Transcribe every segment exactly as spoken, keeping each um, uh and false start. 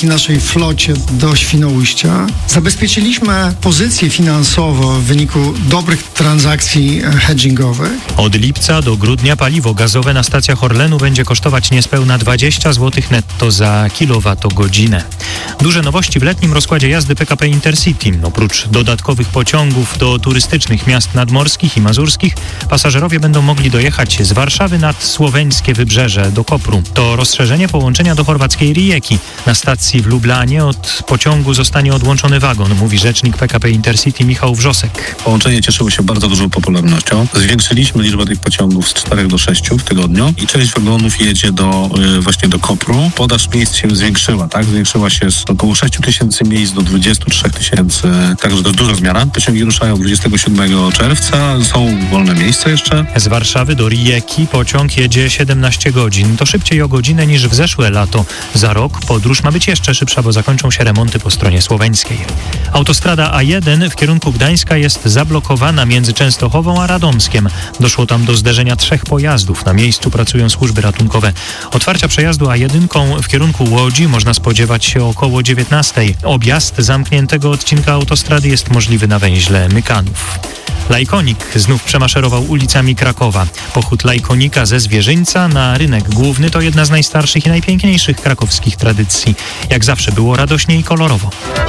dzięki naszej flocie do Świnoujścia. Zabezpieczyliśmy pozycję finansową w wyniku dobrych transakcji hedgingowych. Od lipca do grudnia paliwo gazowe na stacjach Orlenu będzie kosztować niespełna dwadzieścia złotych netto za kilowatogodzinę. Duże nowości w letnim rozkładzie jazdy P K P Intercity. Oprócz dodatkowych pociągów do turystycznych miast nadmorskich i mazurskich, pasażerowie będą mogli dojechać z Warszawy nad słoweńskie wybrzeże do Kopru. To rozszerzenie połączenia do chorwackiej Rijeki. Na stacji w Lublanie od pociągu zostanie odłączony wagon, mówi rzecznik P K P Intercity Michał Wrzosek. Połączenie cieszyło się bardzo dużą popularnością. Zwiększyliśmy liczbę tych pociągów z czterech do sześciu w tygodniu i część wagonów jedzie do, y, właśnie do Kopru. Podaż miejsc się zwiększyła, tak? Zwiększyła się z około sześciu tysięcy miejsc do dwudziestu trzech tysięcy, także to jest duża zmiana. Pociągi ruszają dwudziestego siódmego czerwca, są wolne miejsca jeszcze. Z Warszawy do Rijeki pociąg jedzie siedemnaście godzin. To szybciej o godzinę niż w zeszłe lato. Za rok podróż ma być jeszcze szybsza, bo zakończą się remonty po stronie słoweńskiej. Autostrada A jeden w kierunku Gdańska jest zablokowana między Częstochową a Radomskiem. Doszło tam do zderzenia trzech pojazdów. Na miejscu pracują służby ratunkowe. Otwarcia przejazdu A jeden w kierunku Łodzi można spodziewać się około dziewiętnastej. Objazd zamkniętego odcinka autostrady jest możliwy na węźle Mykanów. Lajkonik znów przemaszerował ulicami Krakowa. Pochód lajkonika ze Zwierzyńca na rynek główny to jedna z najstarszych i najpiękniejszych krakowskich tradycji. Jak zawsze było radośnie i kolorowo.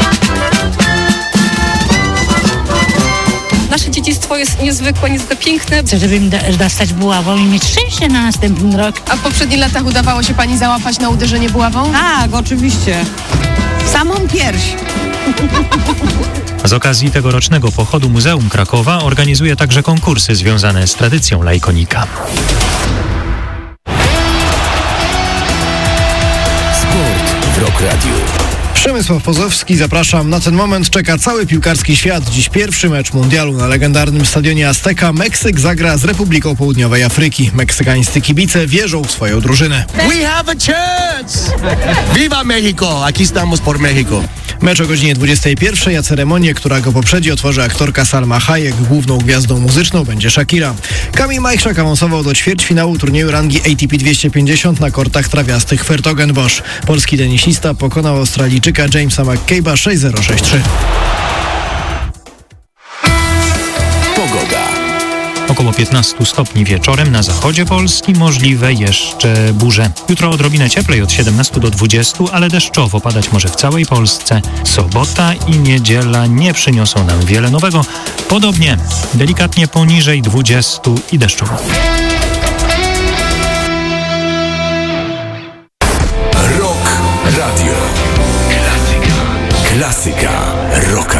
Nasze dziedzictwo jest niezwykłe, niezwykle piękne. Chcę, żeby im dostać buławą i mieć szczęście na następny rok. A w poprzednich latach udawało się pani załapać na uderzenie buławą? Tak, oczywiście. Samą pierś. Z okazji tegorocznego pochodu Muzeum Krakowa organizuje także konkursy związane z tradycją lajkonika. Sport w Rock Radio. Przemysław Pozowski, zapraszam. Na ten moment czeka cały piłkarski świat. Dziś pierwszy mecz mundialu na legendarnym stadionie Azteca. Meksyk zagra z Republiką Południowej Afryki. Meksykańscy kibice wierzą w swoją drużynę. We have a chance! Viva Mexico! Aquí estamos por México. Mecz o godzinie dwudziestej pierwszej, a ceremonię, która go poprzedzi, otworzy aktorka Salma Hayek. Główną gwiazdą muzyczną będzie Shakira. Kamil Majchrzak awansował do ćwierćfinału turnieju rangi A T P dwieście pięćdziesiąt na kortach trawiastych w Hertogenbosch. Polski tenisista pokonał Australijczyka Jamesa McCabe'a sześć zero sześć trzy. Pogoda. Około piętnaście stopni wieczorem na zachodzie Polski, możliwe jeszcze burze. Jutro odrobinę cieplej od siedemnastu do dwudziestu, ale deszczowo padać może w całej Polsce. Sobota i niedziela nie przyniosą nam wiele nowego. Podobnie, delikatnie poniżej dwudziestu i deszczowo. Rock Radio. Klasyka. Klasyka rocka.